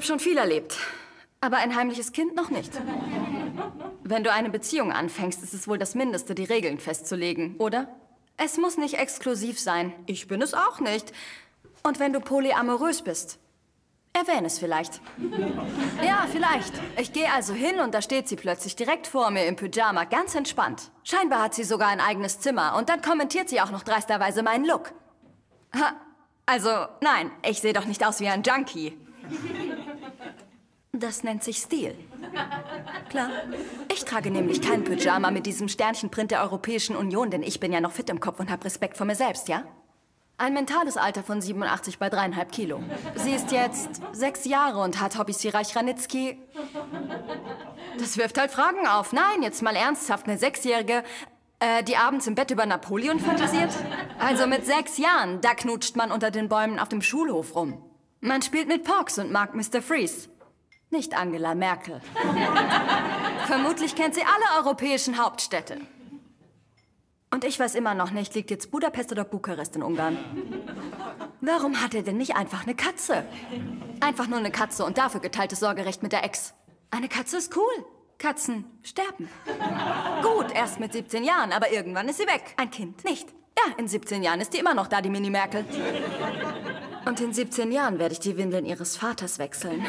habe schon viel erlebt. Aber ein heimliches Kind noch nicht. Wenn du eine Beziehung anfängst, ist es wohl das Mindeste, die Regeln festzulegen, oder? Es muss nicht exklusiv sein. Ich bin es auch nicht. Und wenn du polyamorös bist, erwähne es vielleicht. Ja, vielleicht. Ich gehe also hin und da steht sie plötzlich direkt vor mir im Pyjama, ganz entspannt. Scheinbar hat sie sogar ein eigenes Zimmer und dann kommentiert sie auch noch dreisterweise meinen Look. Ha, also, nein, ich sehe doch nicht aus wie ein Junkie. Das nennt sich Stil. Klar. Ich trage nämlich kein Pyjama mit diesem Sternchenprint der Europäischen Union, denn ich bin ja noch fit im Kopf und habe Respekt vor mir selbst, ja? Ein mentales Alter von 87 bei 3,5 Kilo. Sie ist jetzt 6 Jahre und hat Hobbys wie Reich Ranitzky. Das wirft halt Fragen auf. Nein, jetzt mal ernsthaft, eine 6-Jährige, die abends im Bett über Napoleon fantasiert? Also mit 6 Jahren, da knutscht man unter den Bäumen auf dem Schulhof rum. Man spielt mit Pox und mag Mr. Freeze. Nicht Angela Merkel. Vermutlich kennt sie alle europäischen Hauptstädte. Und ich weiß immer noch nicht, liegt jetzt Budapest oder Bukarest in Ungarn? Warum hat er denn nicht einfach eine Katze? Einfach nur eine Katze und dafür geteiltes Sorgerecht mit der Ex. Eine Katze ist cool. Katzen sterben. Gut, erst mit 17 Jahren, aber irgendwann ist sie weg. Ein Kind nicht. Ja, in 17 Jahren ist die immer noch da, die Mini Merkel. Und in 17 Jahren werde ich die Windeln ihres Vaters wechseln.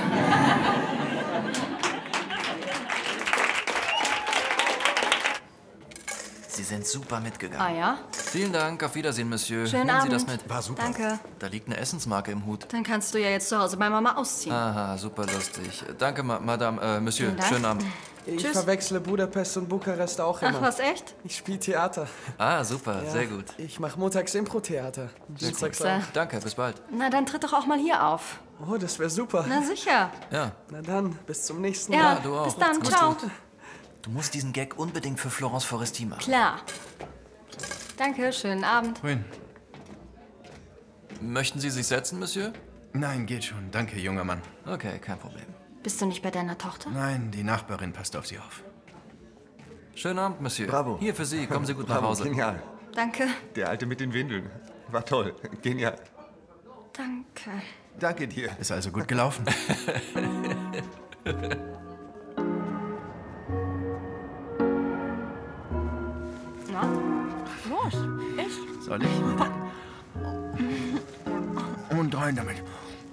Sie sind super mitgegangen. Ah ja? Vielen Dank, auf Wiedersehen, Monsieur. Schönen Nehmen Sie Abend. das mit. War super. Danke. Da liegt eine Essensmarke im Hut. Dann kannst du ja jetzt zu Hause bei Mama ausziehen. Aha, super lustig. Danke, Madame, Monsieur. Vielen Dank. Schönen Abend. Ich Tschüss. verwechsle Budapest und Bukarest auch immer. Ach, was, echt? Ich spiele Theater. Ah, super, Ja, sehr gut. Ich mache montags Impro-Theater. Dienstags cool. auch. Danke, bis bald. Na, dann tritt doch auch mal hier auf. Oh, das wäre super. Na sicher. Ja, Na dann, bis zum nächsten Ja, Mal. du auch. bis dann. Macht's Ciao. gut. Du musst diesen Gag unbedingt für Florence Foresti machen. Klar. Danke, schönen Abend. Wohin? Möchten Sie sich setzen, Monsieur? Nein, geht schon. Danke, junger Mann. Okay, kein Problem. Bist du nicht bei deiner Tochter? Nein, die Nachbarin passt auf Sie auf. Schönen Abend, Monsieur. Bravo. Hier für Sie. Kommen Sie gut nach Bravo, Hause. Genial. Danke. Der Alte mit den Windeln. War toll. Genial. Danke. Danke dir. Ist also gut gelaufen. Na? Los, ich. Soll ich? Und rein damit.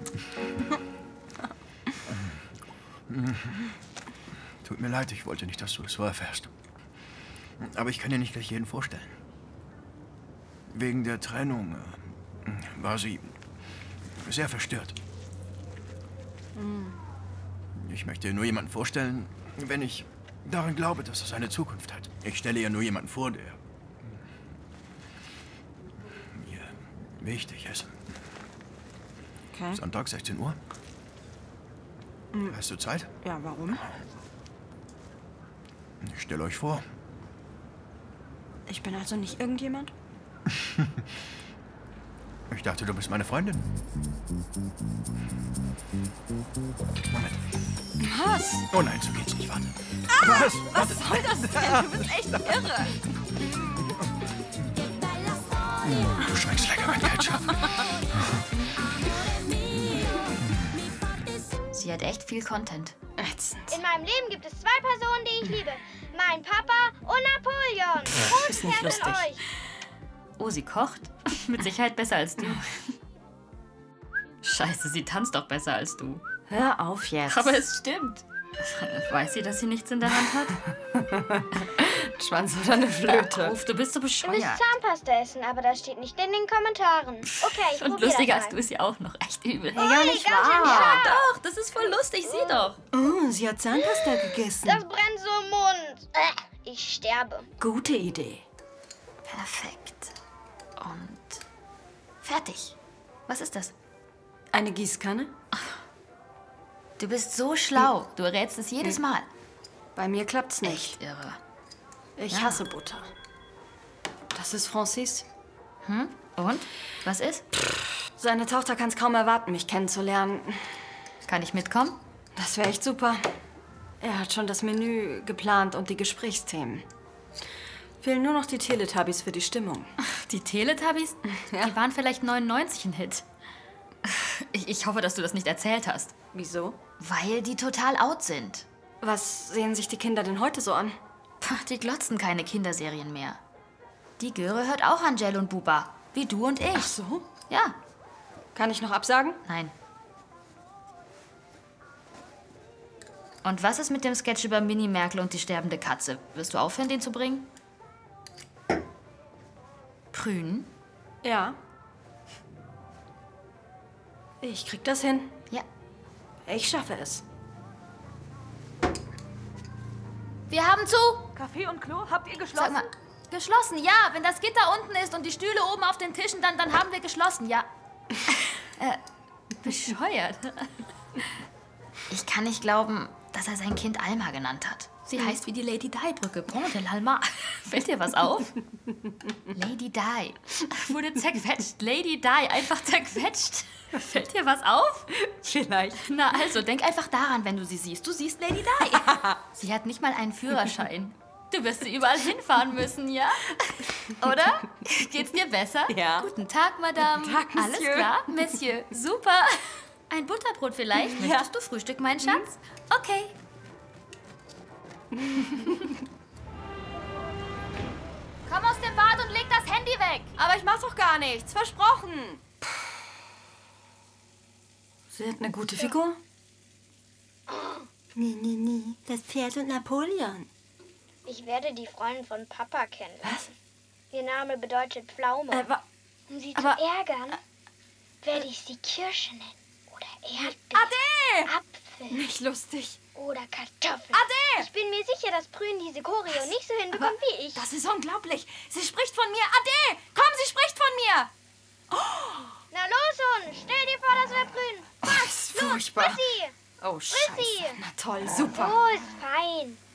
Tut mir leid, ich wollte nicht, dass du es so erfährst. Aber ich kann dir nicht gleich jeden vorstellen. Wegen der Trennung war sie sehr verstört. Ich möchte ihr nur jemanden vorstellen, wenn ich daran glaube, dass es eine Zukunft hat. Ich stelle ihr nur jemanden vor, der mir wichtig ist. Okay. Sonntag, 16 Uhr. Hast du Zeit? Ja, warum? Ich stelle euch vor. Ich bin also nicht irgendjemand? Ich dachte, du bist meine Freundin. Moment. Was? Oh nein, so geht's nicht. Warte. Was soll das denn? Du bist echt irre. Du schmeckst lecker mit Ketchup. Sie hat echt viel Content. Ätzend. In meinem Leben gibt es 2 Personen, die ich liebe. Mein Papa und Napoleon. Großes nicht Herz an lustig. euch. Oh, sie kocht? Mit Sicherheit besser als du. Scheiße, sie tanzt doch besser als du. Hör auf jetzt. Aber es stimmt. Weiß sie, dass sie nichts in der Hand hat? Schwanz oder eine Flöte. Uff, du bist so Ihr müsst bescheuert. Zahnpasta essen, aber das steht nicht in den Kommentaren. Okay, ich Und probier lustiger das hast du mal. es ja auch noch. Echt übel. Ja, nicht ganz schön wahr. scharf. Doch, das ist voll lustig. Sieh doch. Oh, sie hat Zahnpasta gegessen. Das brennt so im Mund. Ich sterbe. Gute Idee. Perfekt. Und fertig. Was ist das? Eine Gießkanne? Du bist so schlau. Du errätst es jedes Mal. Bei mir klappt's nicht. Echt irre. Ich hasse Butter. Das ist Francis. Und? Was ist? Seine Tochter kann es kaum erwarten, mich kennenzulernen. Kann ich mitkommen? Das wäre echt super. Er hat schon das Menü geplant und die Gesprächsthemen. Fehlen nur noch die Teletubbies für die Stimmung. Die Teletubbies? Ja. Die waren vielleicht 99 ein Hit. Ich hoffe, dass du das nicht erzählt hast. Wieso? Weil die total out sind. Was sehen sich die Kinder denn heute so an? Puh, die glotzen keine Kinderserien mehr. Die Göre hört auch an Jell und Buba. Wie du und ich. Ach so? Ja. Kann ich noch absagen? Nein. Und was ist mit dem Sketch über Minnie Merkel und die sterbende Katze? Wirst du aufhören, den zu bringen? Prün? Ja. Ich krieg das hin. Ja. Ich schaffe es. Wir haben zu. Kaffee und Klo, habt ihr Sag geschlossen? mal, geschlossen, ja. Wenn das Gitter unten ist und die Stühle oben auf den Tischen, dann haben wir geschlossen, ja. Bescheuert. Ich kann nicht glauben, dass er sein Kind Alma genannt hat. Sie heißt wie die Lady Di-Brücke. Pont de l'Alma. Fällt dir was auf? Lady Di. Wurde zerquetscht. Lady Di. Einfach zerquetscht. Fällt dir was auf? Vielleicht. Na also, denk einfach daran, wenn du sie siehst. Du siehst Lady Di. Sie hat nicht mal einen Führerschein. Du wirst sie überall hinfahren müssen, ja? Oder? Geht's dir besser? Ja. Guten Tag, Madame. Guten Tag, Alles Monsieur. klar, Monsieur. Super. Ein Butterbrot vielleicht? Ja. Möchtest du Frühstück, mein Schatz? Okay. Komm aus dem Bad und leg das Handy weg. Aber ich mach doch gar nichts. Versprochen. Sie hat eine gute Figur. Nee. Das Pferd und Napoleon. Ich werde die Freundin von Papa kennen. Was? Ihr Name bedeutet Pflaume. Um sie aber- zu ärgern, werde ich sie Kirsche nennen. Oder Erdbeer. Ade! Apfel. Nicht lustig. Oder Kartoffel. Ade! Ich bin mir sicher, dass Prün diese Choreo nicht so hinbekommt wie ich. Das ist unglaublich. Sie spricht von mir. Ade! Komm, sie spricht von mir. Na los, Hund. Stell dir vor, das wäre Prün. Was? Furchtbar. Frissi. Oh, Frissi. Scheiße. Na toll, super. Oh, ist fein.